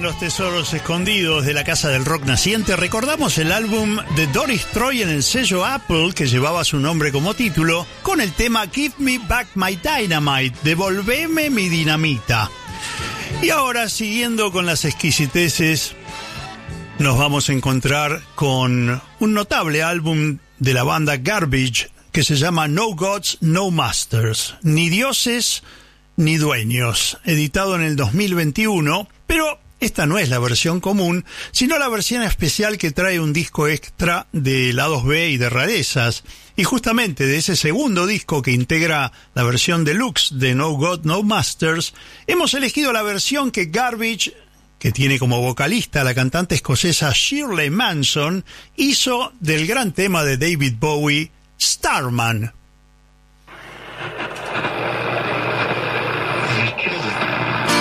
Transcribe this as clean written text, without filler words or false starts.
los tesoros escondidos de la Casa del Rock Naciente, recordamos el álbum de Doris Troy en el sello Apple, que llevaba su nombre como título, con el tema Give Me Back My Dynamite, devolveme mi dinamita. Y ahora, siguiendo con las exquisiteces, nos vamos a encontrar con un notable álbum de la banda Garbage, que se llama No Gods, No Masters, ni dioses ni dueños, editado en el 2021, pero esta no es la versión común, sino la versión especial que trae un disco extra de lados B y de rarezas. Y justamente de ese segundo disco que integra la versión deluxe de No God, No Masters, hemos elegido la versión que Garbage, que tiene como vocalista a la cantante escocesa Shirley Manson, hizo del gran tema de David Bowie, Starman.